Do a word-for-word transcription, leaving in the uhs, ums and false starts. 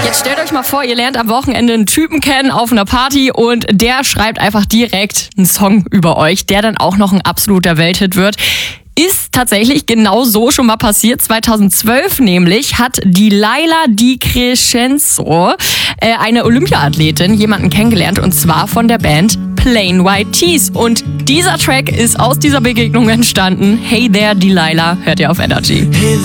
Jetzt stellt euch mal vor, ihr lernt am Wochenende einen Typen kennen auf einer Party und der schreibt einfach direkt einen Song über euch, der dann auch noch ein absoluter Welthit wird. Ist tatsächlich genau so schon mal passiert. zweitausendzwölf nämlich hat die Laila Di Crescenzo, äh, eine Olympia-Athletin, jemanden kennengelernt und zwar von der Band Plain White T's. Und dieser Track ist aus dieser Begegnung entstanden. Hey there, Delilah, hört ihr auf Energy. Hey